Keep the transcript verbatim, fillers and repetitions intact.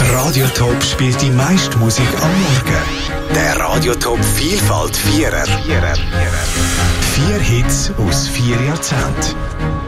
Radiotop spielt die meiste Musik am Morgen. Der Radiotop Vielfalt Vierer. Vier Hits aus vier Jahrzehnten.